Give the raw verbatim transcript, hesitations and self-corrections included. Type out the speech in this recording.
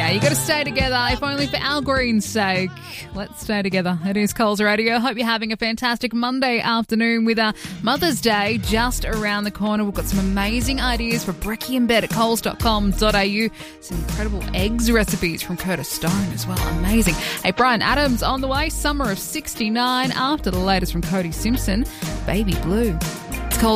Yeah, you got to stay together, if only for Al Green's sake. Let's stay together. It is Coles Radio. Hope you're having a fantastic Monday afternoon with uh, Mother's Day just around the corner. We've got some amazing ideas for brekkie in bed at coles dot com dot a u. Some incredible eggs recipes from Curtis Stone as well. Amazing. Hey, Brian Adams on the way. Summer of sixty-nine after the latest from Cody Simpson, Baby Blue.